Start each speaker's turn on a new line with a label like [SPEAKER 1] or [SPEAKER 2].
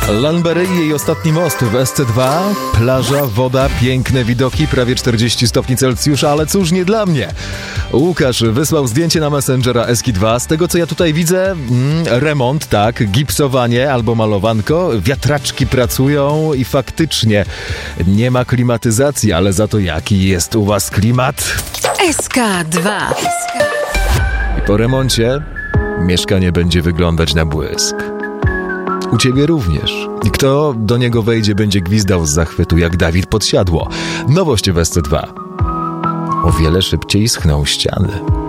[SPEAKER 1] Lanbery i jej ostatni most w SC2. Plaża, woda, piękne widoki, prawie 40 stopni Celsjusza, ale cóż, nie dla mnie. Łukasz wysłał zdjęcie na Messengera Eski2. Z tego, co ja tutaj widzę, remont, tak, gipsowanie albo malowanko, wiatraczki pracują i faktycznie nie ma klimatyzacji, ale za to jaki jest u was klimat?
[SPEAKER 2] SK2.
[SPEAKER 1] I po remoncie mieszkanie będzie wyglądać na błysk. U ciebie również. I kto do niego wejdzie, będzie gwizdał z zachwytu jak Dawid Podsiadło. Nowość w SC2. O wiele szybciej schną ściany.